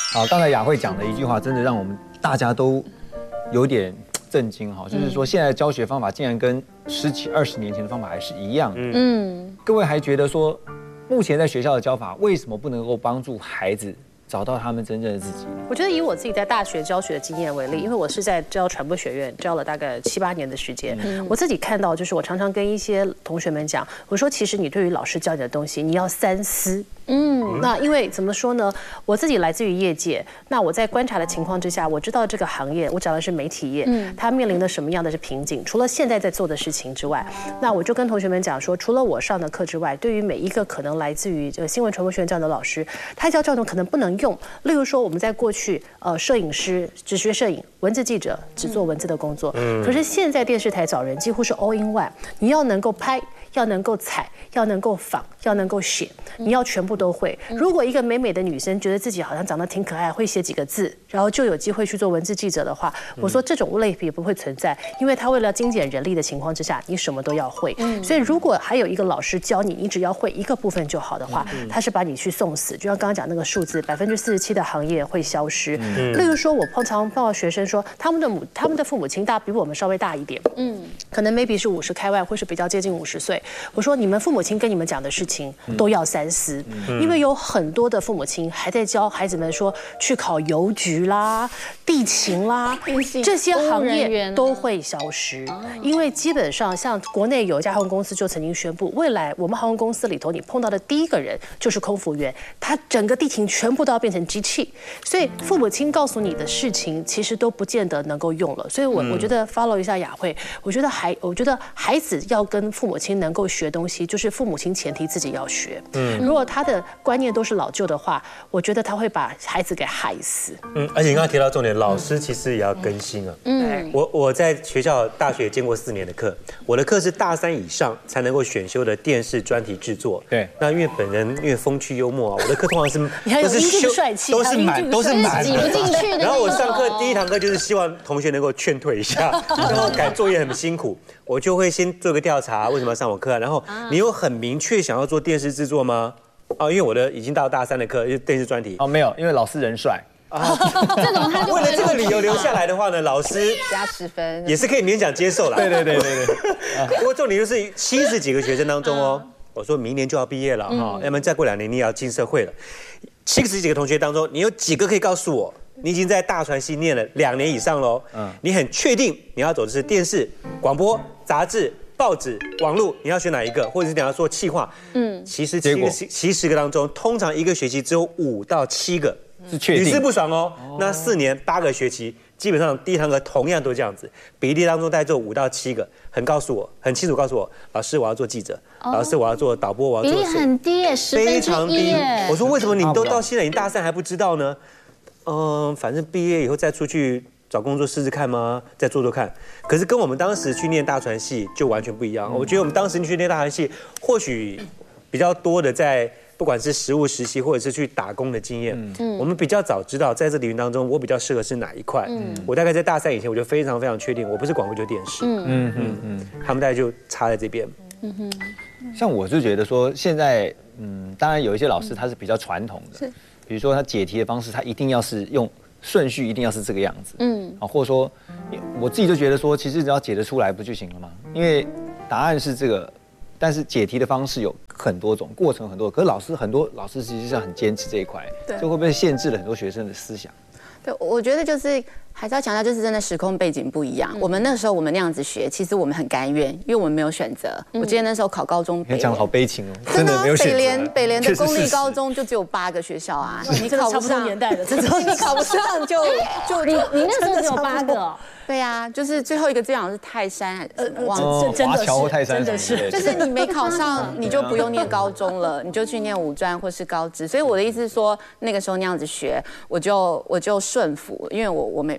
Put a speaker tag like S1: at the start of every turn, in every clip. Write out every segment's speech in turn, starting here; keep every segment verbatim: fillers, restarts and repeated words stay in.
S1: 啊，刚才雅慧讲的一句话，真的让我们大家都有点震惊哈，就是说现在的教学方法竟然跟十几二十年前的方法还是一样。嗯，各位还觉得说，目前在学校的教法为什么不能够帮助孩子找到他们真正的自己？
S2: 我觉得以我自己在大学教学的经验为例，因为我是在教传播学院教了大概七八年的时间，我自己看到就是我常常跟一些同学们讲，我说其实你对于老师教你的东西，你要三思。嗯，那因为怎么说呢？我自己来自于业界，那我在观察的情况之下，我知道这个行业，我讲的是媒体业，嗯，它面临的什么样的是瓶颈？除了现在在做的事情之外，那我就跟同学们讲说，除了我上的课之外，对于每一个可能来自于这个新闻传播学院这样的老师，他教这种可能不能用。例如说，我们在过去，呃，摄影师只学摄影，文字记者只做文字的工作，嗯，可是现在电视台找人几乎是 all in one， 你要能够拍。要能够采，要能够仿，要能够写，你要全部都会。如果一个美美的女生觉得自己好像长得挺可爱，会写几个字，然后就有机会去做文字记者的话，我说这种类别不会存在，因为他为了精简人力的情况之下，你什么都要会。所以如果还有一个老师教你，你只要会一个部分就好的话，他是把你去送死。就像刚刚讲那个数字，百分之四十七的行业会消失。例如说，我碰常碰到学生说，他们的母他们的父母亲大比我们稍微大一点，嗯，可能 maybe 是五十开外，或是比较接近五十岁。我说你们父母亲跟你们讲的事情都要三思，因为有很多的父母亲还在教孩子们说去考邮局啦、地勤啦，这些行业都会消失，因为基本上像国内有一家航空公司就曾经宣布，未来我们航空公司里头你碰到的第一个人就是空服员，他整个地勤全部都要变成机器，所以父母亲告诉你的事情其实都不见得能够用了，所以我我觉得 follow 一下雅慧，我觉得孩我觉得孩子要跟父母亲能够学东西，就是父母亲前提自己要学。嗯，如果他的观念都是老旧的话，我觉得他会把孩子给害死。
S3: 嗯，而且你刚刚提到重点，老师其实也要更新啊。嗯，我我在学校大学见过四年的课，我的课是大三以上才能够选修的电视专题制作。
S1: 对，
S3: 那因为本人因为风趣幽默啊，我的课通常是
S2: 都是英俊帅气，
S3: 都是满都是满
S4: 挤不进去的。
S3: 然后我上课第一堂课就是希望同学能够劝退一下，然后改作业很辛苦，我就会先做个调查，为什么要上我课啊？然后你有很明确想要做电视制作吗？哦，因为我的已经到大三的课，就是电视专题。
S1: 哦，没有，因为老师人帅。
S4: 啊，这种他就
S3: 为了这个理由留下来的话呢，老师
S4: 加十分
S3: 也是可以勉强接受了。
S1: 对对对对对。
S3: 不过重点就是七十几个学生当中哦，我说明年就要毕业了哈，要不然再过两年你也要进社会了。七十几个同学当中，你有几个可以告诉我，你已经在大传系念了两年以上喽？嗯，你很确定你要走的是电视、广播、杂志、报纸、网络，你要选哪一个？或者是你要做企划？嗯，其实七个七十个当中，通常一个学期只有五到七个
S1: 是确定，
S3: 屡试不爽哦。那四年八个学期，基本上第一堂课同样都这样子，比例当中大概只有五到七个，很告诉我，很清楚告诉我，老师我要做记者，老师我要做导播，我要做
S4: 比例很低耶，十分之一耶。
S3: 我说为什么你都到现在已经大三还不知道呢？嗯，反正毕业以后再出去找工作试试看吗？再做做看。可是跟我们当时去念大传系就完全不一样。我觉得我们当时去念大传系，或许比较多的在不管是实务实习或者是去打工的经验，嗯，我们比较早知道在这领域当中我比较适合是哪一块。嗯，我大概在大三以前我就非常非常确定，我不是广播就是电视。嗯嗯嗯嗯，他们大概就插在这边。嗯
S1: 哼，像我就觉得说现在，嗯，当然有一些老师他是比较传统的，比如说他解题的方式，他一定要是用。顺序一定要是这个样子，嗯，啊，或者说，我自己就觉得说，其实只要解得出来不就行了吗？因为答案是这个，但是解题的方式有很多种，过程很多，可是老师很多老师其实是很坚持这一块，对，这会不会限制了很多学生的思想？
S5: 对，我觉得就是还是要强调，就是真的时空背景不一样。嗯、我们那时候我们那样子学，其实我们很甘愿，因为我们没有选择。嗯、我记得那时候考高中，
S1: 你讲的好悲情哦，
S5: 真的
S1: 没有选择。
S5: 北联北联的公立高中就只有八个学校啊，
S2: 你考不上年代的，真的
S5: 你考不上就就
S4: 你你那时候只有八个。
S5: 对啊，就是最后一个这样是泰山，呃，忘
S1: 了华侨或泰山，
S2: 真的是，
S5: 就是你没考上，你就不用念高中了，你就去念五专或是高职。所以我的意思是说，那个时候那样子学，我就我就顺服，因为我我没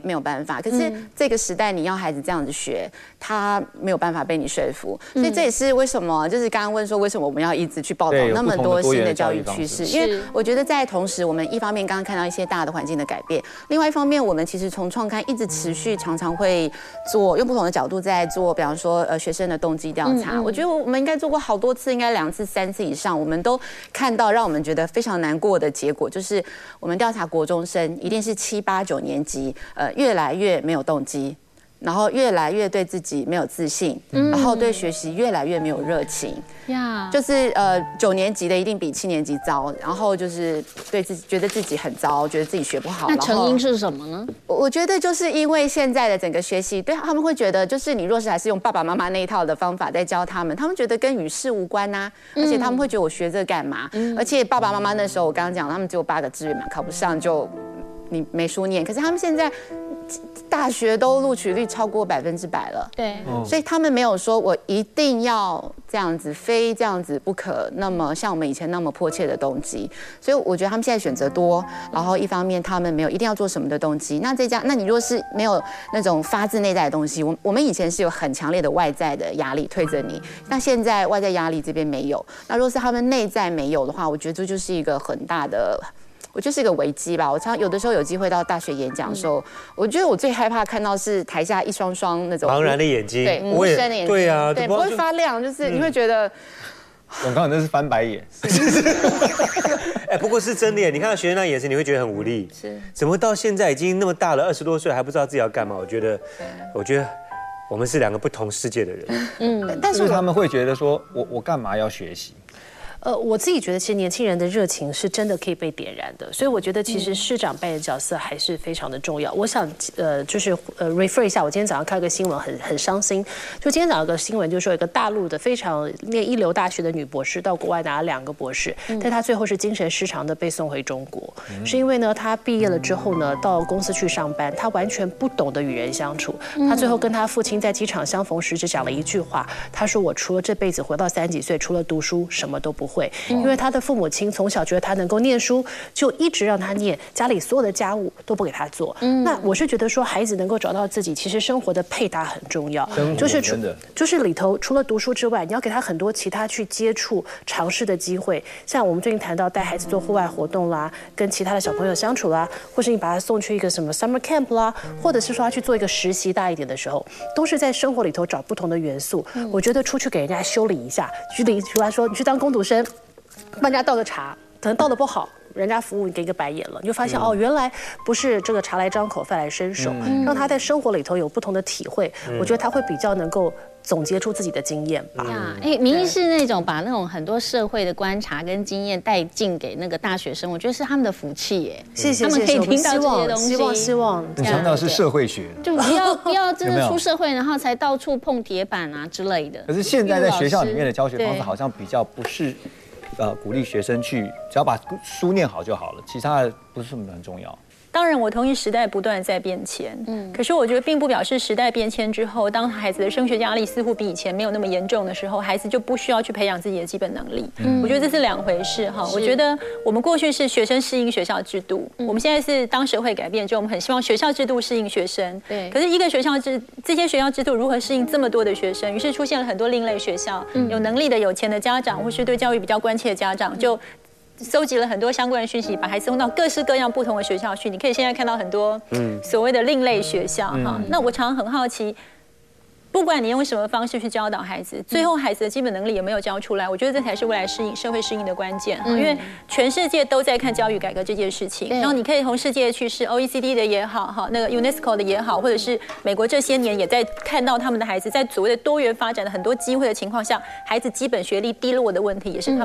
S5: 没有办法。可是这个时代你要孩子这样子学，他没有办法被你说服。所以这也是为什么，就是刚刚问说为什么我们要一直去报道那么多新的教育趋势？因为我觉得在同时，我们一方面刚刚看到一些大的环境的改变，另外一方面我们其实从创刊一直持续常常会做用不同的角度在做，比方说呃学生的动机调查。我觉得我们应该做过好多次，应该两次三次以上，我们都看到让我们觉得非常难过的结果，就是我们调查国中生，一定是七八九年级，呃越来越没有动机。然后越来越对自己没有自信，嗯、然后对学习越来越没有热情，呀，就是呃九年级的一定比七年级糟，然后就是对自己觉得自己很糟，觉得自己学不好。
S4: 那成因是什么呢？
S5: 我我觉得就是因为现在的整个学习，对他们会觉得，就是你若是还是用爸爸妈妈那一套的方法在教他们，他们觉得跟与世无关呐、啊，而且他们会觉得我学这干嘛？嗯、而且爸爸妈妈那时候我刚刚讲，他们只有八个志愿嘛，考不上就你没书念，可是他们现在。大学都录取率超过百分之百了，
S4: 对，
S5: 所以他们没有说我一定要这样子，非这样子不可。那么像我们以前那么迫切的动机，所以我觉得他们现在选择多，然后一方面他们没有一定要做什么的动机。那这家，那你若是没有那种发自内在的东西，我我们以前是有很强烈的外在的压力推着你，那现在外在压力这边没有。那若是他们内在没有的话，我觉得这就是一个很大的。我就是一个危机吧。我常有的时候有机会到大学演讲的时候，嗯、我觉得我最害怕看到是台下一双双那种
S3: 茫然的眼睛，
S5: 对，无声的眼睛，
S3: 对啊，
S5: 对，不会发亮，就是你会觉得。
S1: 我刚刚那是翻白眼。
S3: 哎，不过是真的耶！你看到学生那眼神，你会觉得很无力。是，怎么到现在已经那么大了，二十多岁还不知道自己要干嘛？我觉得，我觉得我们是两个不同世界的人。
S1: 嗯，但是他们会觉得说，我我干嘛要学习？
S2: 呃，我自己觉得，其实年轻人的热情是真的可以被点燃的，所以我觉得其实师长扮演角色还是非常的重要。我想，呃，就是呃 refer 一下，我今天早上看一个新闻，很很伤心。就今天早上有个新闻，就说有一个大陆的非常念一流大学的女博士，到国外拿了两个博士，但她最后是精神失常的被送回中国，是因为呢，她毕业了之后呢，到公司去上班，她完全不懂得与人相处。她最后跟她父亲在机场相逢时，只讲了一句话，她说：“我除了这辈子活到三十几岁，除了读书，什么都不会。”因为他的父母亲从小觉得他能够念书，就一直让他念，家里所有的家务都不给他做。嗯，那我是觉得说，孩子能够找到自己，其实生活的配搭很重要，就是除就是里头除了读书之外，你要给他很多其他去接触、尝试的机会。像我们最近谈到带孩子做户外活动啦，跟其他的小朋友相处啦，或是你把他送去一个什么 summer camp 啦，或者是说他去做一个实习大一点的时候，都是在生活里头找不同的元素。嗯、我觉得出去给人家修理一下，举例出来说，你去当工读生。帮人家倒个茶，可能倒得不好，人家服务你给一个白眼了，你就发现、嗯、哦，原来不是这个茶来张口，饭来伸手，嗯、让他在生活里头有不同的体会，嗯、我觉得他会比较能够总结出自己的经验吧。
S4: 呀，哎，明义是那种把那种很多社会的观察跟经验带进给那个大学生，我觉得是他们的福气耶。
S2: 谢谢，
S4: 他们可以听到这些东西。
S2: 希望希望。
S1: 你强调是社会学，
S4: 就不要不要真的出社会，然后才到处碰铁板啊之类的。
S1: 可是现在在学校里面的教学方式好像比较不是。呃，鼓励学生去，只要把书念好就好了，其他的不是很重要。
S6: 当然，我同意时代不断在变迁，嗯，可是我觉得并不表示时代变迁之后，当孩子的升学压力似乎比以前没有那么严重的时候，孩子就不需要去培养自己的基本能力。嗯，我觉得这是两回事哈。我觉得我们过去是学生适应学校制度，嗯、我们现在是当社会改变之后，我们很希望学校制度适应学生。对，可是一个学校制，这些学校制度如何适应这么多的学生？于是出现了很多另类学校，嗯、有能力的、有钱的家长，或是对教育比较关切的家长就。搜集了很多相关的讯息，把孩子送到各式各样不同的学校去。你可以现在看到很多所谓的另类学校哈。嗯、那我常常很好奇，不管你用什么方式去教导孩子，最后孩子的基本能力有没有教出来？我觉得这才是未来适应社会适应的关键。嗯、因为全世界都在看教育改革这件事情，然后你可以从世界趋势 O E C D 的也好，哈，那个 UNESCO 的也好，或者是美国这些年也在看到他们的孩子在所谓的多元发展的很多机会的情况下，孩子基本学历低落的问题也是他们